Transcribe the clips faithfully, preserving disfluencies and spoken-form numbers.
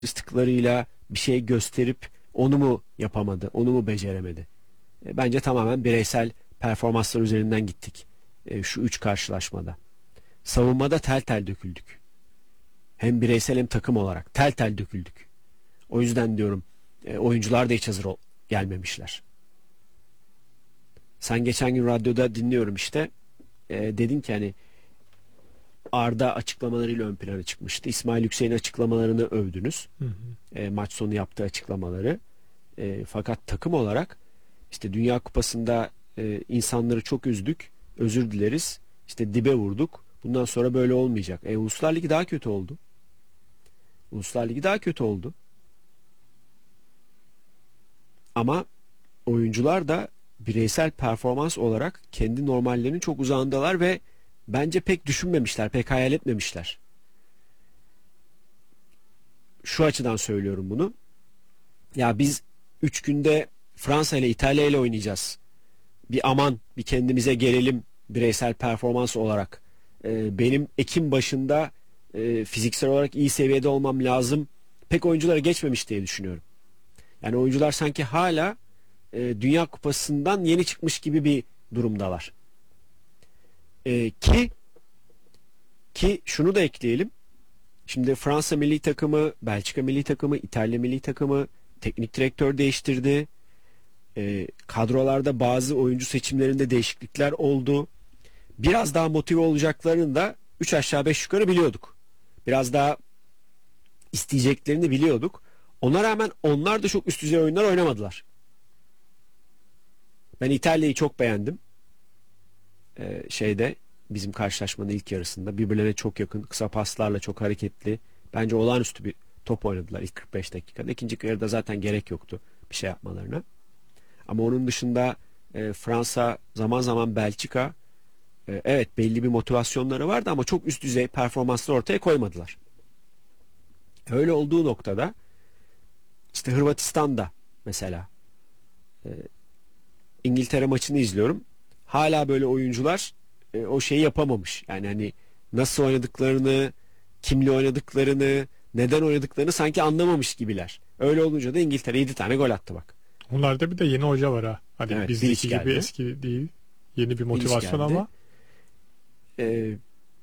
karakteristiklarıyla bir şey gösterip onu mu yapamadı, onu mu beceremedi? E, bence tamamen bireysel performanslar üzerinden gittik e, şu üç karşılaşmada. Savunmada tel tel döküldük. Hem bireysel hem takım olarak tel tel döküldük. O yüzden diyorum e, oyuncular da hiç hazır ol gelmemişler. Sen geçen gün radyoda dinliyorum işte e, dedin ki hani Arda açıklamalarıyla ön plana çıkmıştı. İsmail Yüksek'in açıklamalarını övdünüz. Hı hı. E, maç sonu yaptığı açıklamaları. E, fakat takım olarak işte Dünya Kupası'nda e, insanları çok üzdük. Özür dileriz. İşte dibe vurduk. Bundan sonra böyle olmayacak. E, Uluslar Ligi daha kötü oldu. Uluslar Ligi daha kötü oldu. Ama oyuncular da bireysel performans olarak kendi normallerinin çok uzağındalar ve bence pek düşünmemişler, pek hayal etmemişler. Şu açıdan söylüyorum bunu. Ya biz üç günde Fransa ile İtalya ile oynayacağız. Bir aman bir kendimize gelelim bireysel performans olarak. Ee, benim Ekim başında e, fiziksel olarak iyi seviyede olmam lazım. Pek oyunculara geçmemiş diye düşünüyorum. Yani oyuncular sanki hala e, Dünya Kupası'ndan yeni çıkmış gibi bir durumdalar. E, ki ki şunu da ekleyelim. Şimdi Fransa milli takımı, Belçika milli takımı, İtalya milli takımı teknik direktör değiştirdi. E, kadrolarda bazı oyuncu seçimlerinde değişiklikler oldu. Biraz daha motive olacaklarını da üç aşağı beş yukarı biliyorduk. Biraz daha isteyeceklerini biliyorduk. Ona rağmen onlar da çok üst düzey oyunlar oynamadılar. Ben İtalya'yı çok beğendim. Ee, şeyde bizim karşılaşmanın ilk yarısında birbirlerine çok yakın, kısa paslarla çok hareketli. Bence olağanüstü bir top oynadılar ilk kırk beş dakikada. İkinci yarıda zaten gerek yoktu bir şey yapmalarına. Ama onun dışında e, Fransa, zaman zaman Belçika, e, evet belli bir motivasyonları vardı ama çok üst düzey performanslar ortaya koymadılar. Öyle olduğu noktada işte Hırvatistan'da mesela e, İngiltere maçını izliyorum. Hala böyle oyuncular e, o şeyi yapamamış. Yani hani nasıl oynadıklarını, kimle oynadıklarını, neden oynadıklarını sanki anlamamış gibiler. Öyle olunca da İngiltere yedi tane gol attı bak. Onlarda bir de yeni hoca var ha. Hani Evet, bizdeki Bilic gibi geldi. eski değil. Yeni bir Bilic motivasyon geldi. ama Ee,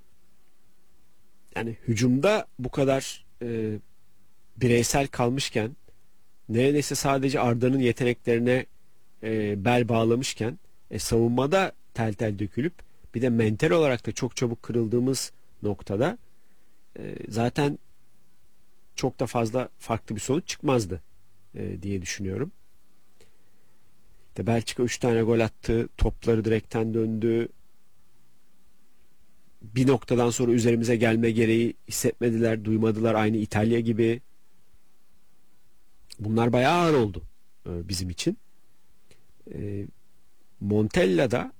yani hücumda bu kadar e, bireysel kalmışken neredeyse sadece Arda'nın yeteneklerine e, bel bağlamışken e, savunmada tel tel dökülüp bir de mental olarak da çok çabuk kırıldığımız noktada e, zaten çok da fazla farklı bir sonuç çıkmazdı e, diye düşünüyorum. İşte Belçika üç tane gol attı, topları direkten döndü. Bir noktadan sonra üzerimize gelme gereği hissetmediler, duymadılar, aynı İtalya gibi. Bunlar bayağı ağır oldu e, bizim için. E, Montella'da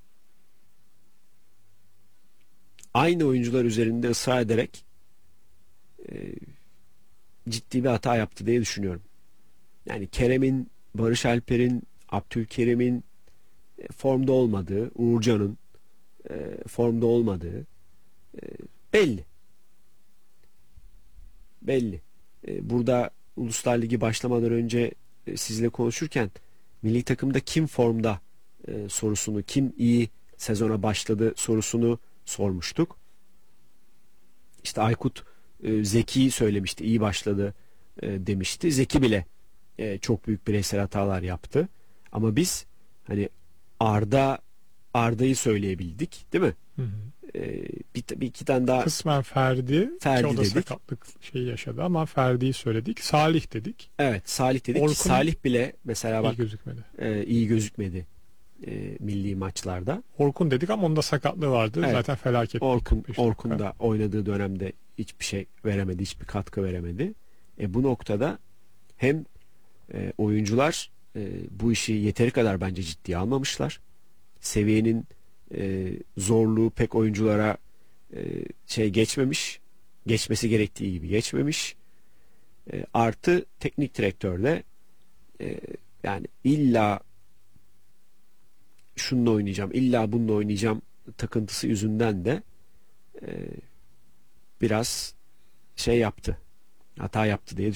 aynı oyuncular üzerinde ısrar ederek e, ciddi bir hata yaptı diye düşünüyorum. Yani Kerem'in, Barış Alper'in, Abdülkerim'in e, formda olmadığı, Uğurcan'ın e, formda olmadığı e, belli. Belli. E, burada Uluslar Ligi başlamadan önce e, sizle konuşurken milli takımda kim formda e, sorusunu, kim iyi sezona başladı sorusunu sormuştuk. İşte Aykut e, Zeki söylemişti, iyi başladı e, demişti. Zeki bile e, çok büyük bireysel hatalar yaptı. Ama biz hani Arda Arda'yı söyleyebildik, değil mi? hı hı. E, bir, bir iki tane daha Kısmen Ferdi, Ferdi ki o da dedik. sakatlık şeyi yaşadı ama Ferdi'yi söyledik. Salih dedik. Evet, Salih dedik Orkun ki Salih bile mesela bak iyi gözükmedi. e, iyi gözükmedi e, milli maçlarda. Orkun dedik ama onda sakatlığı vardı. Evet. Zaten felaket. Orkun, Orkun da oynadığı dönemde hiçbir şey veremedi, hiçbir katkı veremedi. E, bu noktada hem e, oyuncular e, bu işi yeteri kadar bence ciddiye almamışlar. Seviyenin e, zorluğu pek oyunculara e, şey geçmemiş, geçmesi gerektiği gibi geçmemiş. E, artı teknik direktör de e, yani illa şununla oynayacağım, illa bununla oynayacağım takıntısı yüzünden de e, biraz şey yaptı. hata yaptı diye